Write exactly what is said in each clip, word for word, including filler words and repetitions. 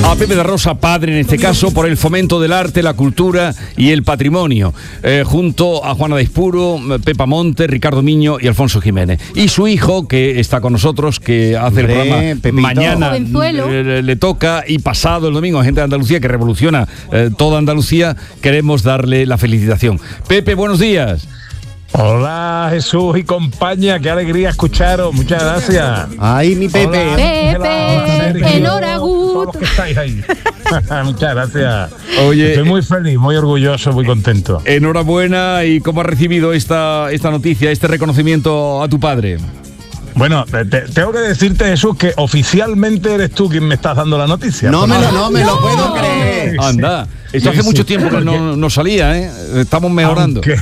A Pepe da Rosa, padre en este caso, por el fomento del arte, la cultura y el patrimonio, eh, junto a Juana de Ispuro, Pepa Monte, Ricardo Miño y Alfonso Jiménez. Y su hijo, que está con nosotros, que hace Hombre, el programa Pepito. Mañana, eh, le toca, y pasado el domingo, gente de Andalucía, que revoluciona eh, toda Andalucía, queremos darle la felicitación. Pepe, buenos días. Hola Jesús y compañía, qué alegría escucharos, muchas gracias. Ay, mi Pepe. Hola, Pepe, enhorabuena. Todos los que estáis ahí. Muchas gracias. Oye, estoy muy feliz, muy orgulloso, muy contento. Enhorabuena. ¿Y cómo has recibido esta, esta noticia, este reconocimiento a tu padre? Bueno, te, tengo que decirte, Jesús, que oficialmente eres tú quien me estás dando la noticia. No me lo, no me lo puedo creer. Anda. Esto hace sí, mucho tiempo que no, no salía, ¿eh? Estamos mejorando. Aunque,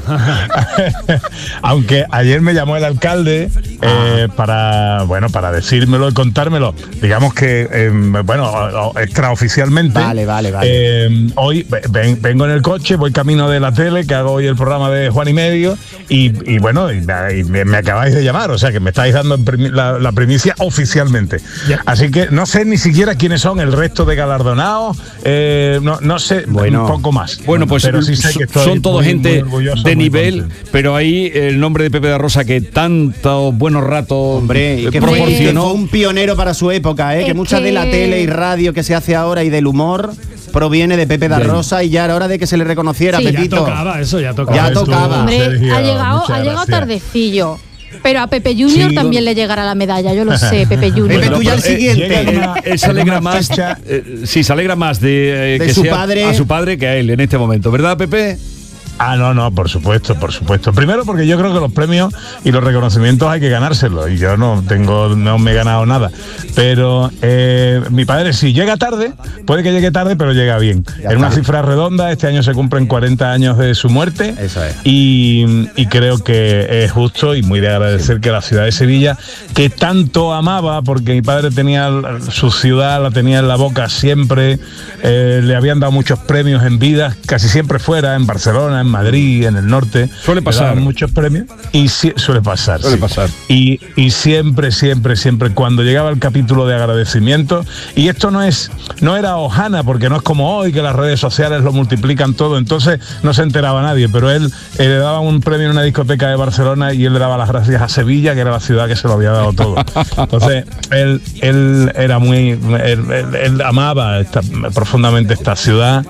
aunque ayer me llamó el alcalde eh, para, bueno, para decírmelo y contármelo. Digamos que, eh, bueno, extraoficialmente. Vale, vale, vale. Eh, hoy ven, vengo en el coche, voy camino de la tele, que hago hoy el programa de Juan y Medio, y, y bueno, y, y me, me acabáis de llamar, o sea que me estáis dando la, la primicia oficialmente. Yeah. Así que no sé ni siquiera quiénes son el resto de galardonados, eh, no, no sé, bueno, un poco más. Bueno, pues pero sí sé que son todo muy, gente muy de nivel, contento. Pero ahí el nombre de Pepe da Rosa, que tantos buenos ratos, hombre, y que proporcionó. Fue un pionero para su época, ¿eh? Es que mucha que... de la tele y radio que se hace ahora y del humor proviene de Pepe da Rosa, y ya era hora de que se le reconociera, sí, Pepito. Ya tocaba, eso ya tocaba. Ya tocaba. Hombre, Sergio, ha llegado, ha llegado tardecillo. Pero a Pepe Junior sí, también le llegará la medalla, yo lo sé, Pepe Junior. Pepe, tú ya el siguiente. Eh, una, eh, se alegra más, eh, sí, se alegra más de, eh, de que su sea padre. A su padre que a él en este momento, ¿verdad, Pepe? Ah, no, no, por supuesto, por supuesto. Primero porque yo creo que los premios y los reconocimientos hay que ganárselos, y yo no tengo, no me he ganado nada. Pero eh, mi padre, si llega tarde, puede que llegue tarde, pero llega bien. Ya en está. Una cifra redonda, este año se cumplen cuarenta años de su muerte. Eso es. Y, y creo que es justo y muy de agradecer que la ciudad de Sevilla, que tanto amaba, porque mi padre tenía su ciudad, la tenía en la boca siempre, eh, le habían dado muchos premios en vida, casi siempre fuera, en Barcelona, en Madrid, en el norte. Suele pasar. Muchos premios. Y si, suele pasar. Suele sí. pasar. Y, y siempre, siempre, siempre, cuando llegaba el capítulo de agradecimiento, y esto no es, no era hojana, porque no es como hoy, que las redes sociales lo multiplican todo, entonces no se enteraba nadie, pero él, él le daba un premio en una discoteca de Barcelona y él le daba las gracias a Sevilla, que era la ciudad que se lo había dado todo. Entonces, él, él era muy, él, él, él amaba esta, profundamente esta ciudad.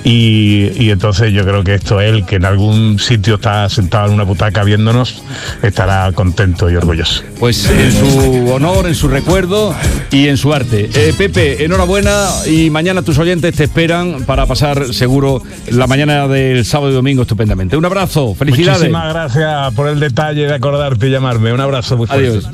Y, y entonces yo creo que esto, él, que en algún sitio está sentado en una butaca viéndonos, estará contento y orgulloso. Pues en su honor, en su recuerdo y en su arte. Eh, Pepe, enhorabuena, y mañana tus oyentes te esperan para pasar seguro la mañana del sábado y domingo estupendamente. Un abrazo, felicidades. Muchísimas gracias por el detalle de acordarte y llamarme. Un abrazo muy fuerte. Adiós.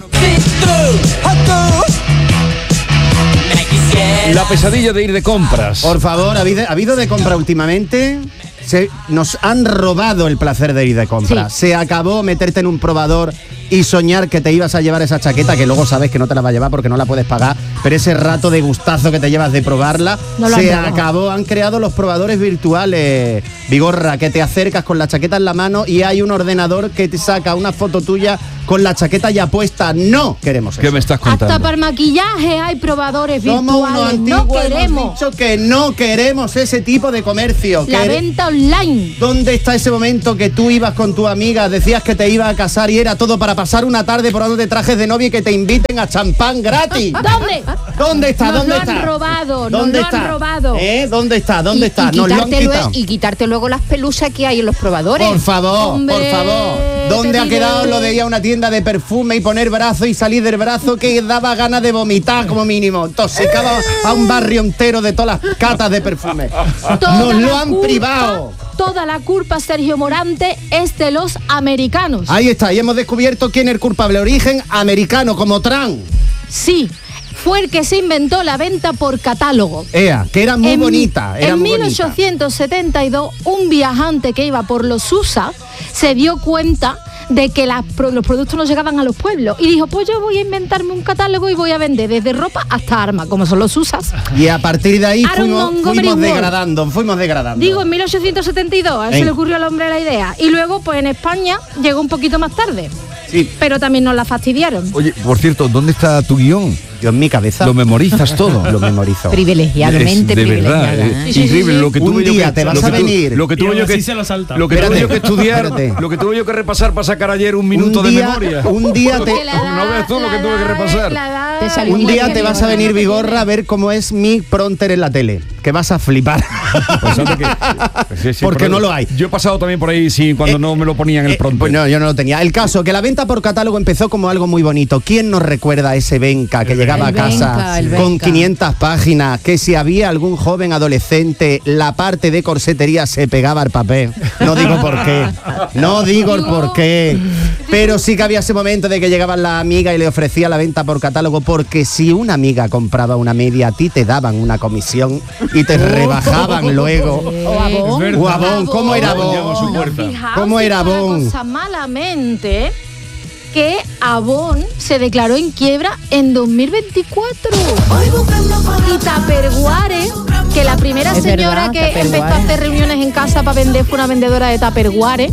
La pesadilla de ir de compras. Por favor, ¿ha habido, ¿ha habido de compra últimamente? Se, nos han robado el placer de ir de compra. Sí. Se acabó meterte en un probador y soñar que te ibas a llevar esa chaqueta, que luego sabes que no te la va a llevar porque no la puedes pagar, pero ese rato de gustazo que te llevas de probarla, no se han acabó. Han creado los probadores virtuales, Vigorra, que te acercas con la chaqueta en la mano y hay un ordenador que te saca una foto tuya con la chaqueta ya puesta. No queremos eso. ¿Qué me estás contando? Hasta para el maquillaje hay probadores virtuales. No queremos. Hemos dicho que no queremos ese tipo de comercio. La que venta online. ¿Dónde está ese momento que tú ibas con tu amiga, decías que te ibas a casar y era todo para pasar una tarde probándote trajes de novia y que te inviten a champán gratis? ¿Dónde? ¿Dónde está? Nos ¿Dónde lo está? han robado, ¿Dónde nos está? lo han robado. ¿Eh? ¿Dónde está? ¿Dónde y, está? Y nos lo han quitarte, quitado. y quitarte luego las pelusas que hay en los probadores. Por favor, Hombre, por favor. ¿Dónde ha quedado lo de ir a una tienda de perfume y poner brazo y salir del brazo que daba ganas de vomitar como mínimo? Intoxicaba a un barrio entero de todas las catas de perfume. Nos lo han culpa, privado. Toda la culpa, Sergio Morante, es de los americanos. Ahí está, y hemos descubierto quién es el culpable. Origen americano, como Trump. Sí. Fue el que se inventó la venta por catálogo. Ea, que era muy en, bonita. Era en muy mil ochocientos setenta y dos, bonita. Un viajante que iba por los U S A se dio cuenta de que la, los productos no llegaban a los pueblos y dijo, pues yo voy a inventarme un catálogo y voy a vender desde ropa hasta armas, como son los U S As. Y a partir de ahí fuimos, fuimos degradando, fuimos degradando. Digo, en mil ochocientos setenta y dos, a él se le ocurrió al hombre la idea. Y luego, pues en España, llegó un poquito más tarde. Sí. Pero también nos la fastidiaron. Oye, por cierto, ¿dónde está tu guión? Yo en mi cabeza lo memorizas todo. lo memorizo. Privilegiadamente Es de privilegiada. verdad, ¿eh? es Sí, sí, increíble sí. lo que Un tuve yo día que te vas lo que a tu- venir. lo que Y tuve aún yo así que se lo salta. lo que tuve Espérate. yo que estudiar, Espérate. lo que tuve yo que repasar para sacar ayer un minuto Un de día- memoria. un día te- Que la edad- No veas tú lo que la tuve que edad- repasar. la edad- Te salió Un muy día bien, te vas a venir, Vigorra, a ver cómo es mi pronter en la tele. Que vas a flipar. Pues anda que- sí, sí, Porque pero no lo hay. Yo he pasado también por ahí sí, cuando Eh, no me lo ponían en el Eh, pronto. pues no, yo no lo tenía. El caso, que la venta por catálogo empezó como algo muy bonito. ¿Quién nos recuerda a ese Benca que llegaba a El casa Benca, el con Benca. quinientas páginas? Que si había algún joven adolescente, la parte de corsetería se pegaba al papel. No digo por qué. No digo el por qué. Pero sí que había ese momento de que llegaban las amigas y le ofrecía la venta por catálogo, porque si una amiga compraba una media, a ti te daban una comisión y te rebajaban luego. O Avon. Es verdad. O Avon, ¿cómo era Avon llama a su Avon? puerta. Fijaos ¿Cómo si era fue la Avon? cosa malamente que Avon se declaró en quiebra en dos mil veinticuatro. Y Tupperware, que la primera Es señora verdad, que Tupperware. empezó a hacer reuniones en casa para vender fue una vendedora de Tupperware.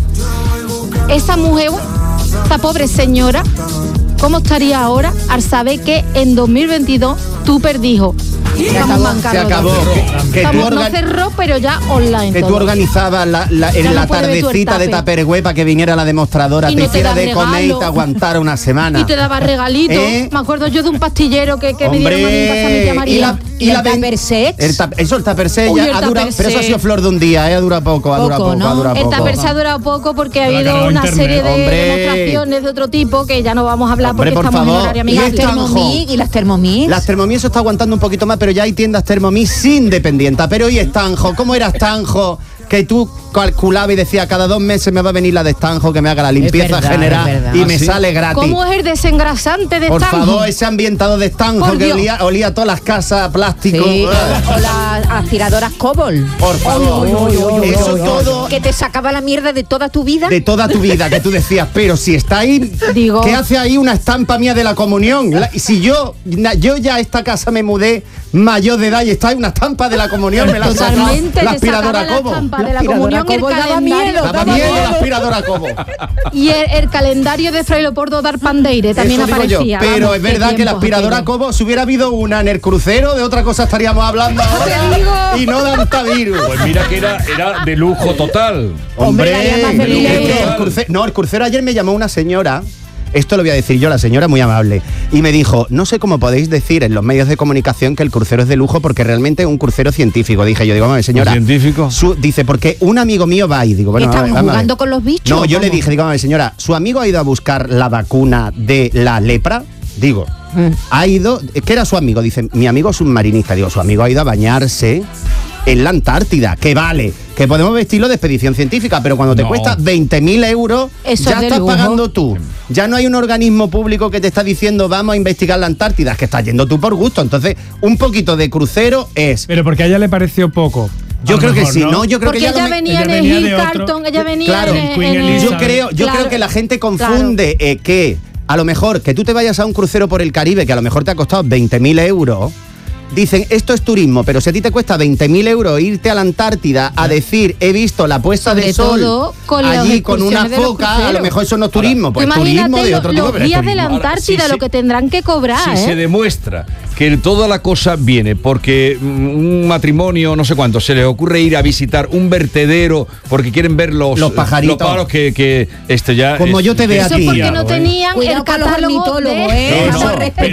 Esa mujer, esta pobre señora, ¿cómo estaría ahora al saber que en dos mil veintidós Tupper dijo: "Estamos en Se bancarrota"? acabó. Que, que tú, Estamos- no orga- cerró, pero ya online. que tú todo. organizabas la, la- en Ya no la puede ver tu tardecita de etape. Tupperware para que viniera la demostradora, Y te no te hiciera da de comer y regalo. te aguantara una semana. Y te daba regalitos. ¿Eh? Me acuerdo yo de un pastillero que, que me dieron a mí en casa a mi tía y María. la, y ¿Y la el ven- Tupper Set? el tap- Eso, el Tupper Set Uy, ya el ha durado, Tupper pero eso ha Set. sido flor de un día, ¿eh? Ha durado poco, ha durado Poco, poco, ¿no? ha durado El poco. Tupper se ha durado poco porque ha Pero ha habido ganado una internet. serie de Hombre. demostraciones de otro tipo que ya no vamos a hablar Hombre, porque por estamos favor. en horario Y amigable. esta- Thermomix y las Thermomix. Las Thermomix eso está aguantando un poquito más, pero ya hay tiendas Thermomix sin dependienta. Pero hoy Estanjo, ¿cómo era Estanjo? Que tú calculabas y decías, cada dos meses me va a venir la de Estanjo que me haga la limpieza verdad, general es verdad. y ¿Ah, me sí? sale gratis. ¿Cómo es el desengrasante de Por Estanjo? favor, ese ambientado de Estanjo Por que Dios. olía, olía todas las casas, plástico. Sí, Ugh. o las aspiradoras Cobol. Por favor. Eso todo Que te sacaba la mierda de toda tu vida. de toda tu vida, que tú decías, pero si está ahí, Digo- ¿qué hace ahí una estampa mía de la comunión? La- si yo, na- yo ya a esta casa me mudé mayor de edad y está ahí una estampa de la comunión, me la ha sacado Totalmente, la te sacaba aspiradora la Cobo. estampa de la aspiradora comunión y el Cobo daba calendario. miedo, Daba daba miedo la miedo. aspiradora Cobo. Y el, el calendario de Fray Leopoldo dar Pandeire también Eso digo yo. aparecía. Pero Vamos, es qué verdad que la tiempos aspiradora aquellos. Cobo, si hubiera habido una en el crucero, de otra cosa estaríamos hablando ahora. digo. Y no de antivirus. Pues mira que era, era de lujo total. Hombre, daría más de mil es que euros. el cruce- no, el crucero ayer me llamó una señora. Esto lo voy a decir yo, la señora muy amable. Y me dijo, no sé cómo podéis decir en los medios de comunicación que el crucero es de lujo porque realmente es un crucero científico. Dije yo, digo, vamos a ver, señora. ¿Un científico? su- dice, porque un amigo mío va y digo, bueno, ¿Estamos vamos a ver, vamos a ver. jugando con los bichos No, o yo le cómo? dije, digo, vamos a ver, señora, ¿su amigo ha ido a buscar la vacuna de la lepra? Digo, Mm. ha ido, ¿qué era su amigo? Dice, mi amigo es submarinista. Digo, su amigo ha ido a bañarse en la Antártida, que vale, que podemos vestirlo de expedición científica, pero cuando te No. cuesta veinte mil euros, Eso ya es de estás lujo. pagando tú. Ya no hay un organismo público que te está diciendo vamos a investigar la Antártida, es que estás yendo tú por gusto. Entonces, un poquito de crucero es... Pero porque a ella le pareció poco. Yo A lo creo que mejor, sí, ¿no? ¿no? Yo creo Porque que ya ella lo me- venía ella en el venía Hill de otro- Carton, ella venía Claro, en, el- Queen en el- Elizabeth. Yo creo, yo Claro. creo que la gente confunde eh, que a lo mejor que tú te vayas a un crucero por el Caribe, que a lo mejor te ha costado veinte mil euros, dicen esto es turismo, pero si a ti te cuesta veinte mil euros irte a la Antártida a decir he visto la puesta Sobre de sol todo con las allí con una excursiones de los foca, a lo cruceros. mejor eso no es turismo, pues Tú turismo imagínate de lo- otro tipo. los pero es días de la turismo. Antártida, Ahora, sí, lo sí. que tendrán que cobrar, Si ¿eh? se demuestra que toda la cosa viene porque mm, un matrimonio, no sé cuánto, se les ocurre ir a visitar un vertedero porque quieren ver los, Los pajaritos. los pájaros que, que este ya Como es- yo te veo a Eso ti. porque no ¿eh? tenían Cuidado el con los catálogo ornitólogos, de... ¿eh? No, Eso no, respeta